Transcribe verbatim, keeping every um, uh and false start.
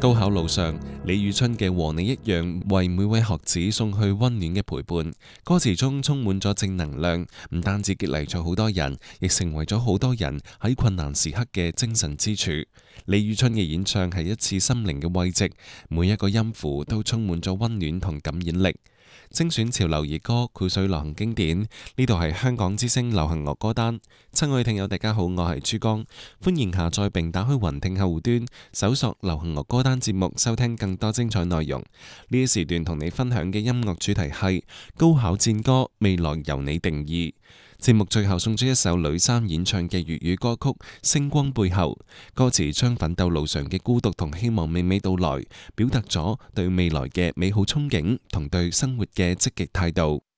高考路上，李宇春嘅和你一樣，為每位學子送去溫暖嘅陪伴。歌詞中充滿咗正能量，唔單止激勵咗好多人，亦成為咗好多人喺困難時刻嘅精神支柱。李宇春嘅演唱係一次心靈嘅慰藉，每一個音符都充滿咗溫暖同感染力。精選潮流兒歌，繪萃流行經典。呢度係香港之聲流行樂歌單。親愛聽友，大家好，我係珠江，歡迎下載並打開雲聽客戶端，搜索流行樂歌單節目，收聽更多精彩內容。呢一時段同你分享嘅音樂主題係高考戰歌，未來由你定義。節目最後送出一首呂珊演唱嘅粵語歌曲《星光背後》，歌詞將奮鬥路上嘅孤獨同希望娓娓道來，表達咗對未來嘅美好憧憬同對生活嘅積極態度。